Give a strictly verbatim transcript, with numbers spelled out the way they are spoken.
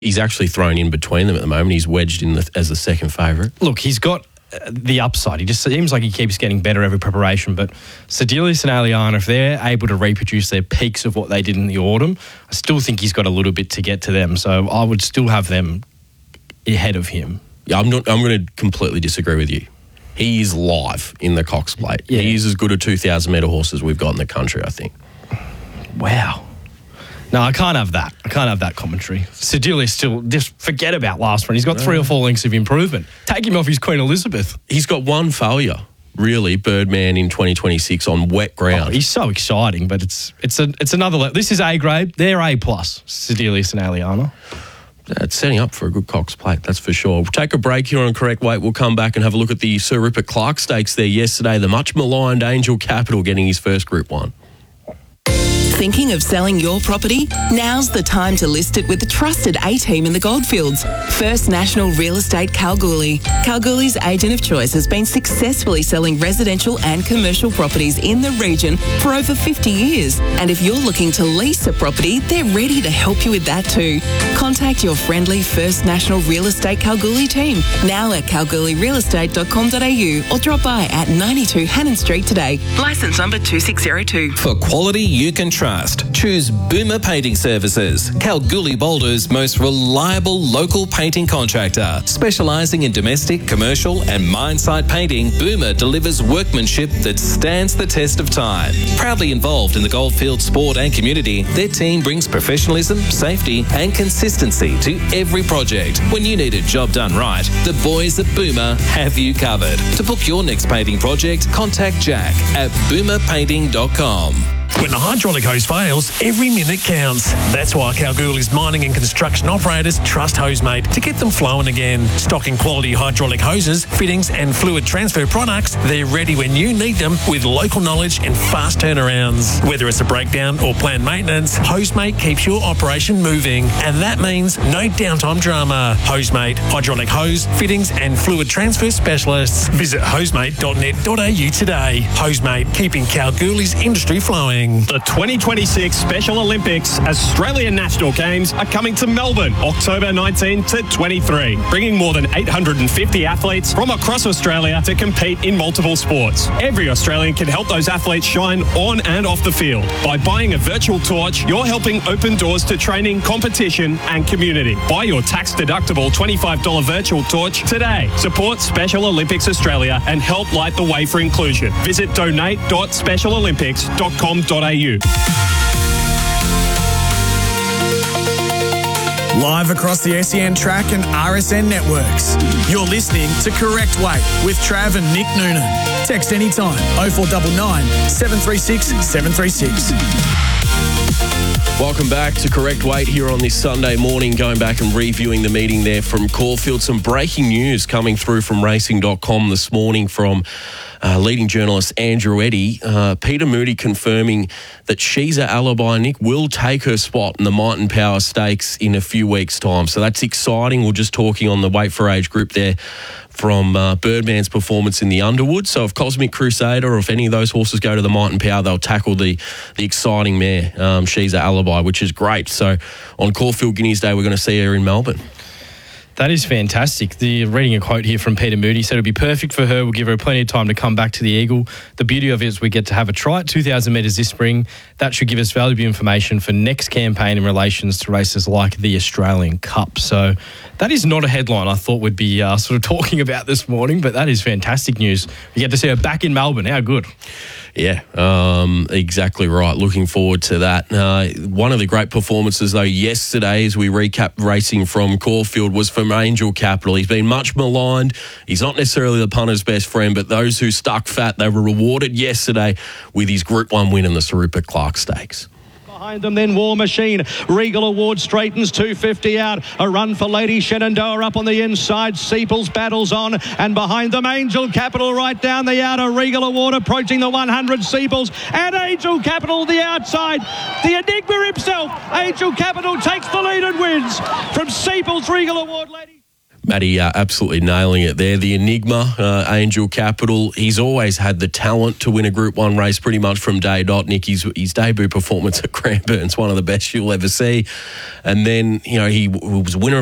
He's actually thrown in between them at the moment. He's wedged in the, as the second favourite. Look, he's got the upside. He just seems like he keeps getting better every preparation. But Sedelius and Aliana, if they're able to reproduce their peaks of what they did in the autumn, I still think he's got a little bit to get to them. So I would still have them ahead of him. Yeah, I'm not. I'm going to completely disagree with you. He is live in the Cox Plate. Yeah. He is as good a two thousand metre horse as we've got in the country, I think. Wow. No, I can't have that. I can't have that commentary. Sedelius still, just forget about last one. He's got three or four lengths of improvement. Take him off his Queen Elizabeth. He's got one failure, really, Birdman in twenty twenty-six on wet ground. Oh, he's so exciting, but it's it's a it's another level. This is A grade. They're A plus, Sedelius and Aliana. It's setting up for a good Cox Plate, that's for sure. We'll take a break here on Correct Weight. We'll come back and have a look at the Sir Rupert Clarke Stakes there yesterday. The much maligned Angel Capital getting his first Group one. Thinking of selling your property? Now's the time to list it with the trusted A-team in the Goldfields. First National Real Estate Kalgoorlie. Kalgoorlie's agent of choice has been successfully selling residential and commercial properties in the region for over fifty years. And if you're looking to lease a property, they're ready to help you with that too. Contact your friendly First National Real Estate Kalgoorlie team now at kalgoorlie real estate dot com dot a u or drop by at ninety-two Hannon Street today. Licence number two six zero two. For quality you can trust, choose Boomer Painting Services, Kalgoorlie Boulder's most reliable local painting contractor. Specialising in domestic, commercial and mine site painting, Boomer delivers workmanship that stands the test of time. Proudly involved in the Goldfield sport and community, their team brings professionalism, safety and consistency to every project. When you need a job done right, the boys at Boomer have you covered. To book your next painting project, contact Jack at boomer painting dot com. When the hydraulic hose fails, every minute counts. That's why Kalgoorlie's mining and construction operators trust Hosemate to get them flowing again. Stocking quality hydraulic hoses, fittings and fluid transfer products, they're ready when you need them with local knowledge and fast turnarounds. Whether it's a breakdown or planned maintenance, Hosemate keeps your operation moving. And that means no downtime drama. Hosemate, hydraulic hose, fittings and fluid transfer specialists. Visit hosemate dot net dot a u today. Hosemate, keeping Kalgoorlie's industry flowing. The twenty twenty-six Special Olympics Australian National Games are coming to Melbourne, October nineteenth to twenty-three, bringing more than eight hundred fifty athletes from across Australia to compete in multiple sports. Every Australian can help those athletes shine on and off the field. By buying a virtual torch, you're helping open doors to training, competition and community. Buy your tax-deductible twenty-five dollars virtual torch today. Support Special Olympics Australia and help light the way for inclusion. Visit donate dot special olympics dot com dot a u. Live across the S E N track and R S N networks. You're listening to Correct Weight with Trav and Nick Noonan. Text anytime oh four nine nine, seven three six, seven three six. Welcome back to Correct Weight here on this Sunday morning, going back and reviewing the meeting there from Caulfield. Some breaking news coming through from racing dot com this morning from uh, leading journalist Andrew Eddy. Uh, Peter Moody confirming that Shiza Alibi, Nick, will take her spot in the Might and Power Stakes in a few weeks' time. So that's exciting. We're just talking on the Weight for Age group there from uh, Birdman's performance in the Underwood. So if Cosmic Crusader or if any of those horses go to the Might and Power, they'll tackle the the exciting mare, um, Shiza Alibi, which is great. So on Caulfield Guineas Day, we're going to see her in Melbourne. That is fantastic. The reading a quote here from Peter Moody said it'll be perfect for her. We'll give her plenty of time to come back to the Eagle. The beauty of it is we get to have a try at two thousand metres this spring. That should give us valuable information for next campaign in relations to races like the Australian Cup. So that is not a headline I thought we'd be uh, sort of talking about this morning, but that is fantastic news. We get to see her back in Melbourne. How good. Yeah, um, exactly right. Looking forward to that. Uh, one of the great performances, though, yesterday, as we recap racing from Caulfield, was from Angel Capital. He's been much maligned. He's not necessarily the punter's best friend, but those who stuck fat, they were rewarded yesterday with his Group one win in the Sir Rupert Clarke Stakes. Behind them then War Machine. Regal Award straightens two fifty out. A run for Lady Shenandoah up on the inside. Seeples battles on. And behind them Angel Capital right down the outer. Regal Award approaching the one hundred. Seeples and Angel Capital the outside. The Enigma himself. Angel Capital takes the lead and wins from Seeples. Regal Award, Lady. Matty uh, absolutely nailing it there. The Enigma, uh, Angel Capital, he's always had the talent to win a Group one race pretty much from day dot. Nick, his, his debut performance at Cranbourne's one of the best you'll ever see. And then, you know, he was winner of